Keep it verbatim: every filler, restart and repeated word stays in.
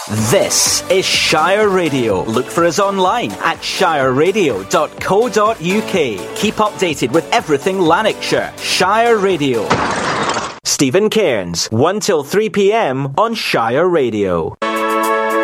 This is Shire Radio. Look for us online at shire radio dot co dot uk. Keep updated with everything Lanarkshire. Shire Radio. Stephen Cairns, one till three p.m. on Shire Radio.